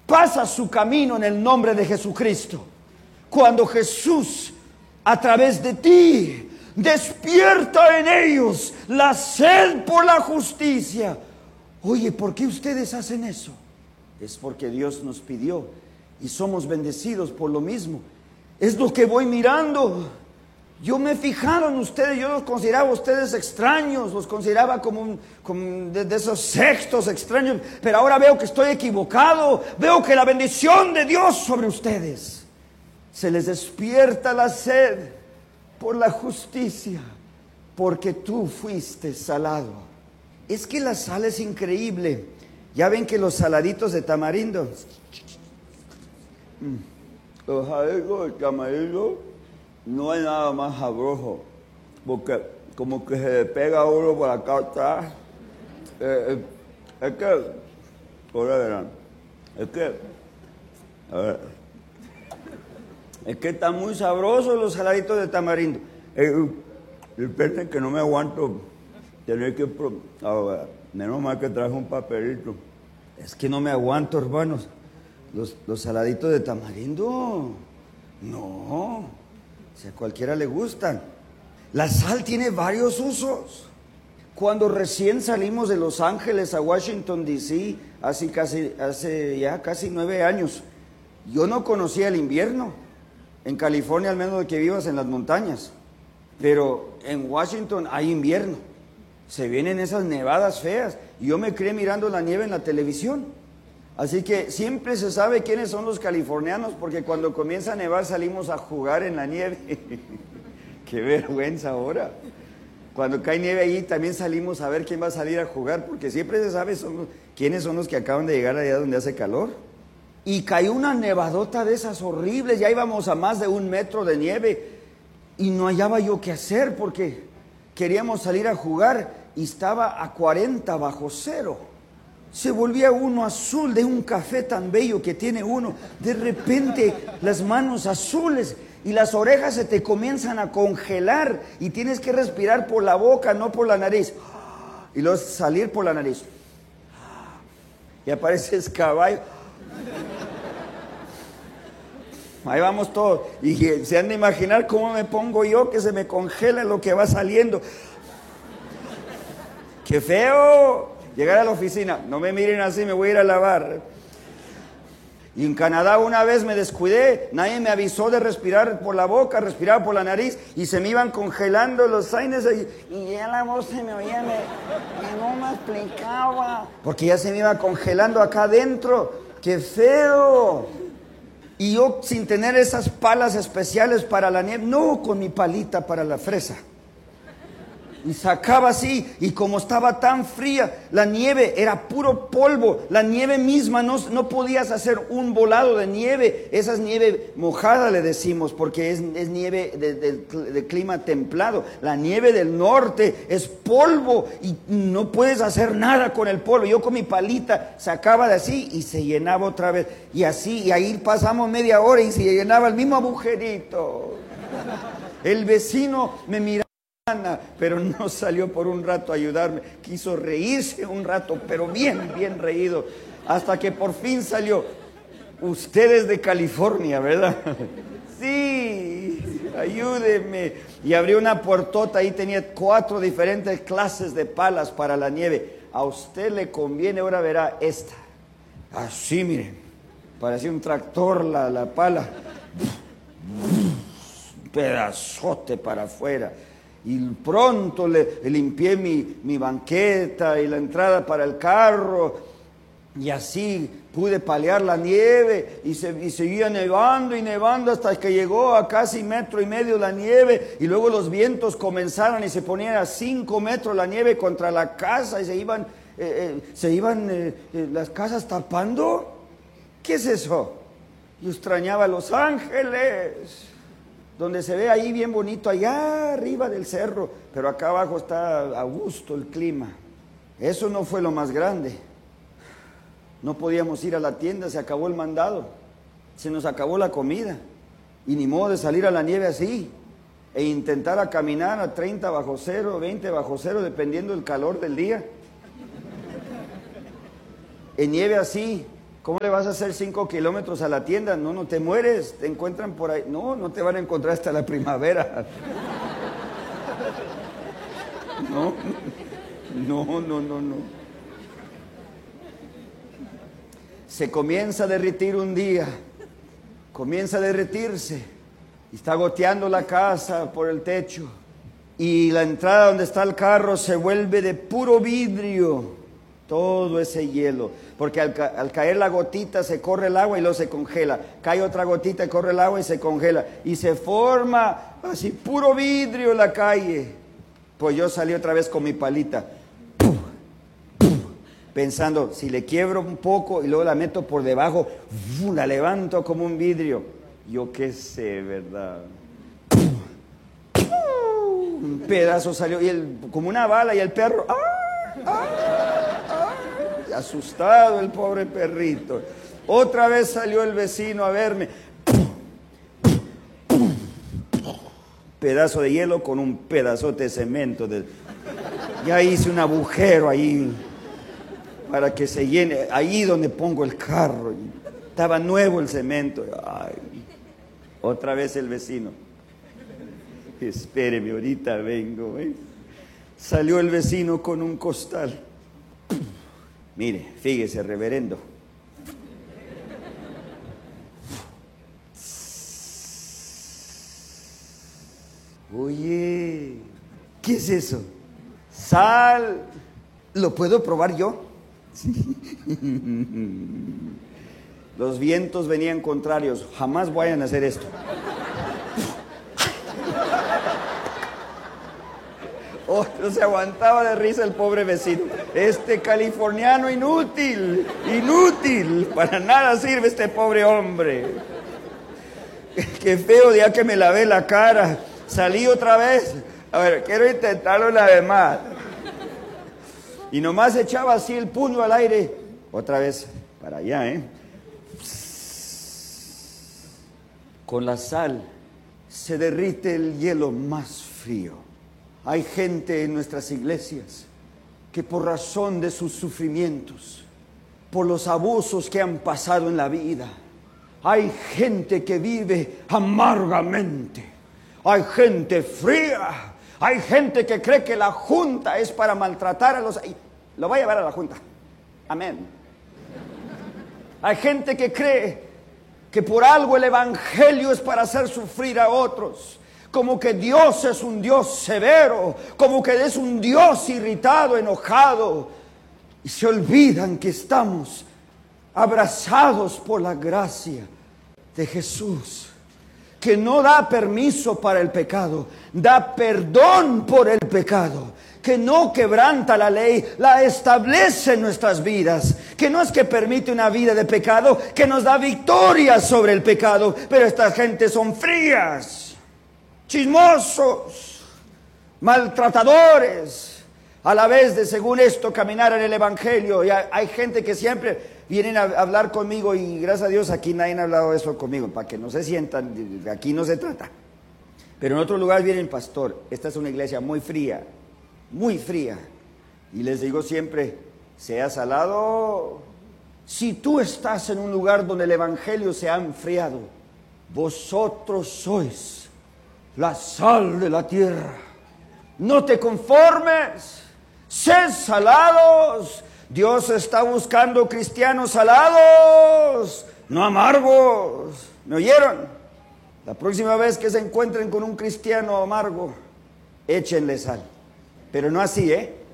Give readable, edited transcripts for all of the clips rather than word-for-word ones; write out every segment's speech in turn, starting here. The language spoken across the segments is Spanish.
pasa su camino en el nombre de Jesucristo. Cuando Jesús, a través de ti, despierta en ellos la sed por la justicia. Oye, ¿por qué ustedes hacen eso? Es porque Dios nos pidió y somos bendecidos por lo mismo. Es lo que voy mirando. Yo me he fijado en ustedes, yo los consideraba a ustedes extraños, los consideraba como de esos sextos extraños, pero ahora veo que estoy equivocado, veo que la bendición de Dios sobre ustedes, se les despierta la sed por la justicia, porque tú fuiste salado. Es que la sal es increíble. Ya ven que los saladitos de tamarindo, los saladitos de tamarindo, no hay nada más sabroso, porque como que se le pega a uno por acá atrás. Es que, ahora verán, es que están muy sabrosos los saladitos de tamarindo. Piensen que no me aguanto tener que menos mal que traje un papelito. Es que no me aguanto, hermanos. Los saladitos de tamarindo, no. Si a cualquiera le gustan. La sal tiene varios usos. Cuando recién salimos de Los Ángeles a Washington, D.C., hace ya casi 9 años, yo no conocía el invierno. En California, al menos de que vivas en las montañas. Pero en Washington hay invierno. Se vienen esas nevadas feas. Y yo me crié mirando la nieve en la televisión. Así que siempre se sabe quiénes son los californianos, porque cuando comienza a nevar salimos a jugar en la nieve. ¡Qué vergüenza ahora! Cuando cae nieve ahí también salimos a ver quién va a salir a jugar, porque siempre se sabe quiénes son los que acaban de llegar allá donde hace calor. Y cayó una nevadota de esas horribles, ya íbamos a más de 1 metro de nieve, y no hallaba yo qué hacer, porque queríamos salir a jugar, y estaba a 40 bajo cero. Se volvía uno azul de un café tan bello que tiene uno. De repente las manos azules y las orejas se te comienzan a congelar y tienes que respirar por la boca, no por la nariz. Y luego salir por la nariz. Y apareces caballo. Ahí vamos todos. Y se han de imaginar cómo me pongo yo, que se me congela lo que va saliendo. ¡Qué feo! Llegar a la oficina, no me miren así, me voy a ir a lavar. Y en Canadá una vez me descuidé, nadie me avisó de respirar por la boca, respiraba por la nariz, y se me iban congelando los sinus, y ya la voz se me oía, no me explicaba, porque ya se me iba congelando acá adentro. ¡Qué feo! Y yo sin tener esas palas especiales para la nieve, no, con mi palita para la fresa. Y sacaba así, y como estaba tan fría, la nieve era puro polvo, la nieve misma, no podías hacer un volado de nieve. Esa es nieve mojada, le decimos, porque es nieve de clima templado. La nieve del norte es polvo, y no puedes hacer nada con el polvo. Yo con mi palita sacaba de así, y se llenaba otra vez, y así, y ahí pasamos media hora, y se llenaba el mismo agujerito. El vecino me miraba, pero no salió por un rato a ayudarme. Quiso reírse un rato, pero bien reído, hasta que por fin salió. Ustedes de California, ¿verdad? Sí, ayúdeme. Y abrió una puertota, ahí tenía 4 diferentes clases de palas para la nieve. A usted le conviene, ahora verá esta. Así, miren, parecía un tractor la pala. Un pedazote para afuera. Y pronto le limpié mi banqueta y la entrada para el carro, y así pude paliar la nieve, y seguía nevando y nevando hasta que llegó a casi 1,5 metros la nieve, y luego los vientos comenzaron y se ponían a 5 metros la nieve contra la casa, y se iban las casas tapando. ¿Qué es eso? Yo extrañaba Los Ángeles, donde se ve ahí bien bonito, allá arriba del cerro, pero acá abajo está a gusto el clima. Eso no fue lo más grande. No podíamos ir a la tienda, se acabó el mandado, se nos acabó la comida, y ni modo de salir a la nieve así, e intentar a caminar a 30 bajo cero, 20 bajo cero, dependiendo del calor del día. En nieve así, ¿Cómo le vas a hacer 5 kilómetros a la tienda? No, no te mueres, te encuentran por ahí. No, no te van a encontrar hasta la primavera. No, no, no, no, no. Se comienza a derretir un día, comienza a derretirse, y está goteando la casa por el techo, y la entrada donde está el carro se vuelve de puro vidrio. Todo ese hielo, porque al caer la gotita se corre el agua y luego se congela. Cae otra gotita y corre el agua y se congela. Y se forma así puro vidrio en la calle. Pues yo salí otra vez con mi palita, pensando, si le quiebro un poco y luego la meto por debajo, la levanto como un vidrio. Yo qué sé, ¿verdad? Un pedazo salió, como una bala, y el perro... asustado el pobre perrito. Otra vez salió el vecino a verme. Pedazo de hielo con un pedazote de cemento. Ya hice un agujero ahí para que se llene, ahí donde pongo el carro. Estaba nuevo el cemento. Ay. Otra vez el vecino. Espéreme, ahorita vengo. Salió el vecino con un costal. Mire, fíjese, reverendo. Oye, ¿qué es eso? Sal. ¿Lo puedo probar yo? Sí. Los vientos venían contrarios. Jamás vayan a hacer esto. Oh, no se aguantaba de risa el pobre vecino. Este californiano inútil, inútil, para nada sirve este pobre hombre. Qué feo día que me lavé la cara. Salí otra vez. A ver, quiero intentarlo una vez más. Y nomás echaba así el puño al aire. Otra vez, para allá, Con la sal se derrite el hielo más frío. Hay gente en nuestras iglesias que por razón de sus sufrimientos, por los abusos que han pasado en la vida, hay gente que vive amargamente, hay gente fría, hay gente que cree que la junta es para maltratar a los... Lo voy a llevar a la junta, amén. Hay gente que cree que por algo el evangelio es para hacer sufrir a otros. Como que Dios es un Dios severo, como que es un Dios irritado, enojado. Y se olvidan que estamos abrazados por la gracia de Jesús, que no da permiso para el pecado, da perdón por el pecado, que no quebranta la ley, la establece en nuestras vidas, que no es que permite una vida de pecado, que nos da victoria sobre el pecado. Pero esta gente son frías, chismosos, maltratadores, a la vez de, según esto, caminar en el evangelio. Y hay gente que siempre vienen a hablar conmigo, y gracias a Dios aquí nadie ha hablado eso conmigo, para que no se sientan, aquí no se trata. Pero en otros lugares vienen, pastor, esta es una iglesia muy fría, y les digo siempre, sea salado. Si tú estás en un lugar donde el evangelio se ha enfriado, vosotros sois la sal de la tierra. No te conformes, sed salados. Dios está buscando cristianos salados, no amargos. ¿Me oyeron? La próxima vez que se encuentren con un cristiano amargo, échenle sal. Pero no así,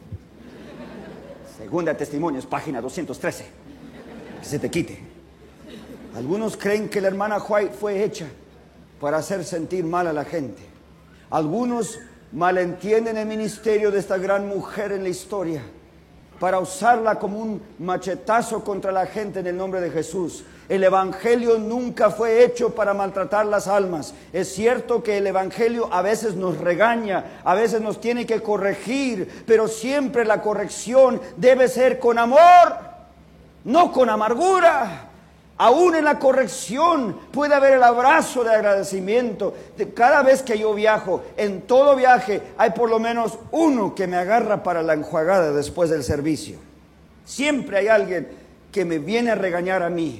Segunda Testimonios, página 213. Que se te quite. Algunos creen que la hermana White fue hecha para hacer sentir mal a la gente. Algunos malentienden el ministerio de esta gran mujer en la historia para usarla como un machetazo contra la gente en el nombre de Jesús. El evangelio nunca fue hecho para maltratar las almas. Es cierto que el evangelio a veces nos regaña, a veces nos tiene que corregir, pero siempre la corrección debe ser con amor, no con amargura. Aún en la corrección puede haber el abrazo de agradecimiento. Cada vez que yo viajo, en todo viaje, hay por lo menos uno que me agarra para la enjuagada después del servicio. Siempre hay alguien que me viene a regañar a mí.